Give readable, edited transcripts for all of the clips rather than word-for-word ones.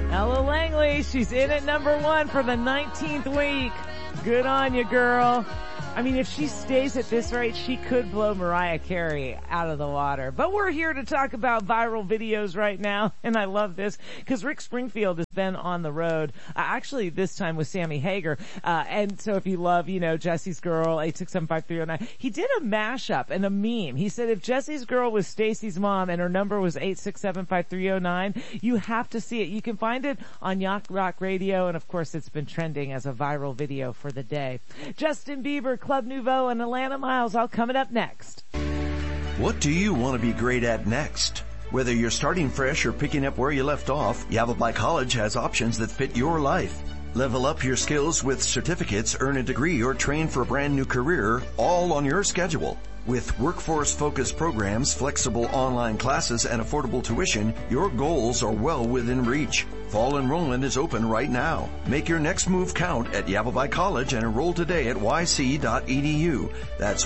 Ella Langley, she's in at number 1 for the 19th week. Good on you, girl. I mean, if she stays at this rate, she could blow Mariah Carey out of the water. But we're here to talk about viral videos right now, and I love this because Rick Springfield has been on the road, actually this time with Sammy Hagar. And so if you love, Jesse's Girl, 8675309, he did a mashup and a meme. He said if Jesse's Girl was Stacy's mom and her number was 8675309, you have to see it. You can find it on Yacht Rock Radio, and of course it's been trending as a viral video for the day. Justin Bieber, Club Nouveau, and Atlanta Miles all coming up next. What do you want to be great at next? Whether you're starting fresh or picking up where you left off, Yavapai College has options that fit your life. Level up your skills with certificates, earn a degree, or train for a brand new career, all on your schedule. With workforce-focused programs, flexible online classes, and affordable tuition, your goals are well within reach. Fall enrollment is open right now. Make your next move count at Yavapai College and enroll today at yc.edu. That's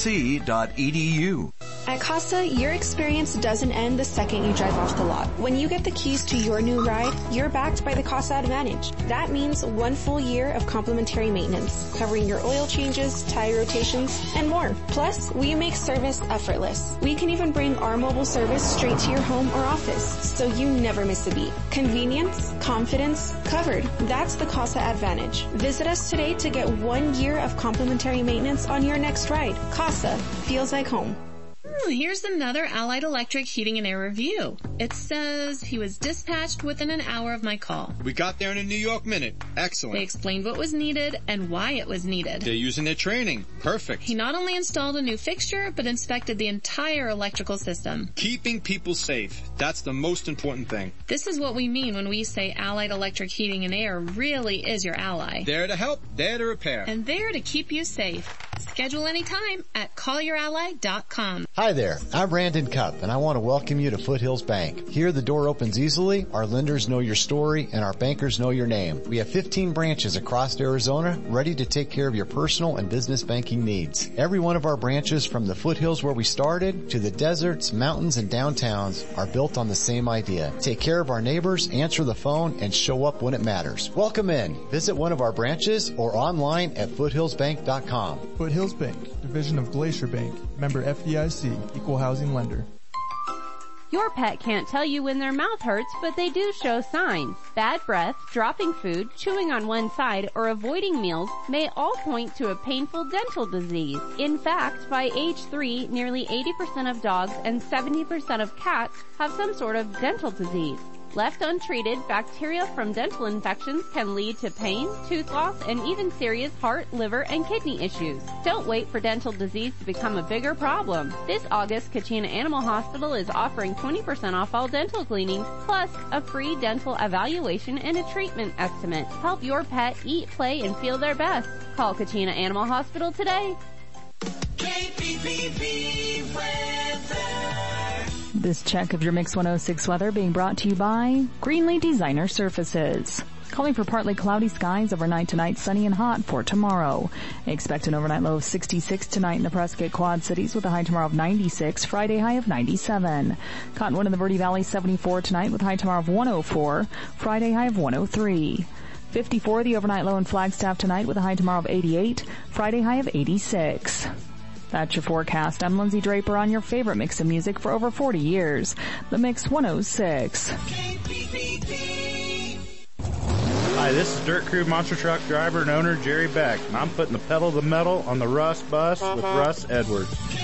yc.edu. At CASA, your experience doesn't end the second you drive off the lot. When you get the keys to your new ride, you're backed by the CASA Advantage. That means 1 full year of complimentary maintenance, covering your oil changes, tire rotations, and more. Plus, we make service effortless. We can even bring our mobile service straight to your home or office, so you never miss a beat. Convenience, confidence, covered. That's the CASA Advantage. Visit us today to get 1 year of complimentary maintenance on your next ride. CASA feels like home. Here's another Allied Electric heating and air review. It says he was dispatched within an hour of my call. We got there in a New York minute. Excellent. They explained what was needed and why it was needed. They're using their training. Perfect. He not only installed a new fixture, but inspected the entire electrical system. Keeping people safe. That's the most important thing. This is what we mean when we say Allied Electric Heating and Air really is your ally. There to help, there to repair. And there to keep you safe. Schedule anytime at callyourally.com. Hi there, I'm Brandon Cupp, and I want to welcome you to Foothills Bank. Here the door opens easily, our lenders know your story, and our bankers know your name. We have 15 branches across Arizona ready to take care of your personal and business banking needs. Every one of our branches, from the foothills where we started to the deserts, mountains, and downtowns, are built on the same idea. Take care of our neighbors, answer the phone, and show up when it matters. Welcome in. Visit one of our branches or online at foothillsbank.com. Foothills Bank, division of Glacier Bank, member FDIC, equal housing lender. Your pet can't tell you when their mouth hurts, but they do show signs. Bad breath, dropping food, chewing on one side, or avoiding meals may all point to a painful dental disease. In fact, by age 3, nearly 80% of dogs and 70% of cats have some sort of dental disease. Left untreated, bacteria from dental infections can lead to pain, tooth loss, and even serious heart, liver, and kidney issues. Don't wait for dental disease to become a bigger problem. This August, Kachina Animal Hospital is offering 20% off all dental cleanings, plus a free dental evaluation and a treatment estimate. Help your pet eat, play, and feel their best. Call Kachina Animal Hospital today. KPPP weather. This check of your Mix 106 weather being brought to you by Greenlee Designer Surfaces. Calling for partly cloudy skies overnight tonight, sunny and hot for tomorrow. Expect an overnight low of 66 tonight in the Prescott Quad Cities with a high tomorrow of 96, Friday high of 97. Cottonwood in the Verde Valley 74 tonight with a high tomorrow of 104, Friday high of 103. 54 the overnight low in Flagstaff tonight with a high tomorrow of 88, Friday high of 86. That's your forecast. I'm Lindsay Draper on your favorite mix of music for over 40 years. The Mix 106. Hi, this is Dirt Crew Monster Truck driver and owner Jerry Beck, and I'm putting the pedal to the metal on the Russ bus with Russ Edwards.